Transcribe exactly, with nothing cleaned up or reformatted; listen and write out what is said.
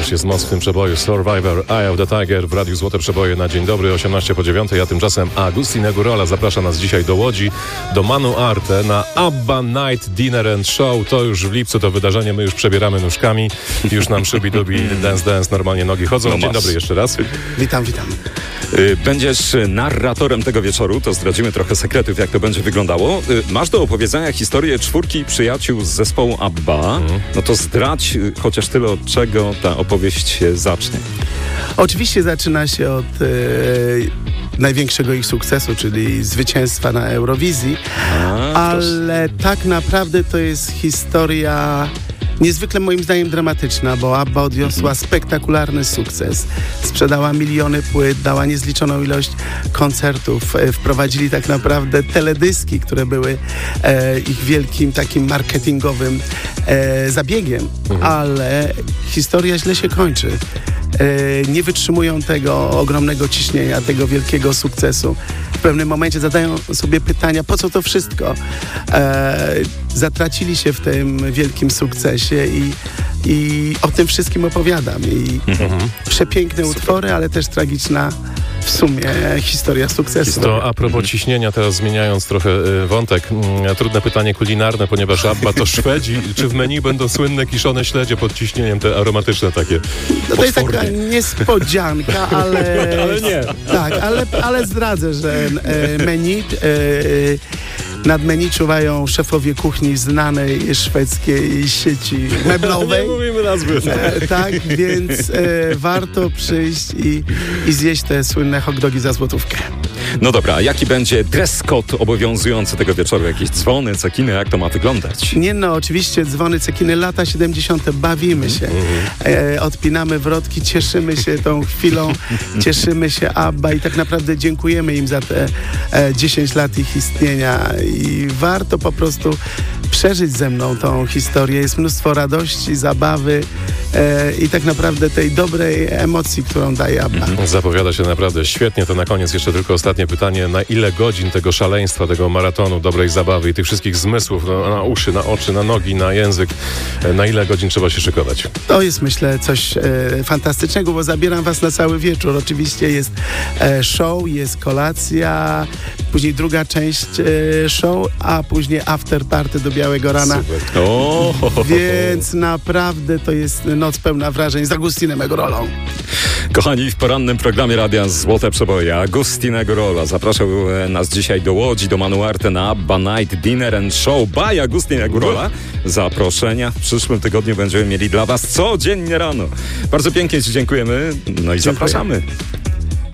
też jest moc w tym przeboju. Survivor, Eye of the Tiger w Radiu Złote Przeboje na dzień dobry, osiemnaście po dziewiątej, a tymczasem Agustin Egurola zaprasza nas dzisiaj do Łodzi, do Manu Arte na ABBA Night Dinner and Show. To już w lipcu to wydarzenie, my już przebieramy nóżkami, już nam szybi-dubi, dance, dance, normalnie nogi chodzą. No dzień dobry jeszcze raz. Witam, witam. Będziesz narratorem tego wieczoru, to zdradzimy trochę sekretów, jak to będzie wyglądało. Masz do opowiedzenia historię czwórki przyjaciół z zespołu ABBA. Mm. No to zdradź chociaż tyle, od czego ta opowieść się zacznie. Oczywiście zaczyna się od e, największego ich sukcesu, czyli zwycięstwa na Eurowizji, A, ale proszę. tak naprawdę to jest historia niezwykle moim zdaniem dramatyczna, bo ABBA odniosła spektakularny sukces. Sprzedała miliony płyt, dała niezliczoną ilość koncertów. Wprowadzili tak naprawdę teledyski, które były e, ich wielkim takim marketingowym e, zabiegiem, mhm. ale historia źle się kończy. E, nie wytrzymują tego ogromnego ciśnienia, tego wielkiego sukcesu. W pewnym momencie zadają sobie pytania, po co to wszystko? E, zatracili się w tym wielkim sukcesie i, i o tym wszystkim opowiadam. I mhm. przepiękne Super. utwory, ale też tragiczna w sumie historia sukcesu. To a propos ciśnienia, teraz zmieniając trochę y, wątek, y, trudne pytanie kulinarne, ponieważ ABBA to Szwedzi. Czy w menu będą słynne kiszone śledzie pod ciśnieniem, te aromatyczne takie? No to jest taka niespodzianka, ale... ale nie. Tak, ale, ale zdradzę, że y, menu... Y, Nad menu czuwają szefowie kuchni znanej szwedzkiej sieci meblowej. Nie mówimy nazwy. E, tak, więc e, warto przyjść i, i zjeść te słynne hot dogi za złotówkę. No dobra, jaki będzie dress code obowiązujący tego wieczoru? Jakieś dzwony, cekiny, jak to ma wyglądać? Nie no, oczywiście dzwony, cekiny, lata siedemdziesiąte. Bawimy się. E, odpinamy wrotki, cieszymy się tą chwilą, cieszymy się ABBA i tak naprawdę dziękujemy im za te e, dziesięć lat ich istnienia. I warto po prostu przeżyć ze mną tą historię. Jest mnóstwo radości, zabawy e, i tak naprawdę tej dobrej emocji, którą daje ABBA. Zapowiada się naprawdę świetnie. To na koniec jeszcze tylko ostatnie pytanie. Na ile godzin tego szaleństwa, tego maratonu, dobrej zabawy i tych wszystkich zmysłów, no, na uszy, na oczy, na nogi, na język, na ile godzin trzeba się szykować? To jest, myślę, coś e, fantastycznego, bo zabieram was na cały wieczór. Oczywiście jest e, show, jest kolacja, później druga część e, show, a później after party do białego rana. O, ho, ho, ho. Więc naprawdę to jest noc pełna wrażeń z Agustinem Egurolą. Kochani, w porannym programie Radia Złote Przeboje Agustin Egurola zapraszał nas dzisiaj do Łodzi, do Manu Arte na ABBA Night Dinner and Show by Agustin Egurola. Zaproszenia w przyszłym tygodniu będziemy mieli dla was codziennie rano. Bardzo pięknie ci dziękujemy, no i Dziękuję. zapraszamy.